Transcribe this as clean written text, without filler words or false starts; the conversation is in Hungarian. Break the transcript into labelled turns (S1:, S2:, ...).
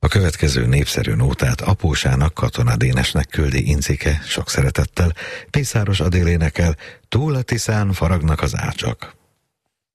S1: A következő népszerű nótát apósának, Katona Dénesnek küldi Incike sok szeretettel, Mészáros Adél énekel, túl a Tiszán faragnak az ácsak.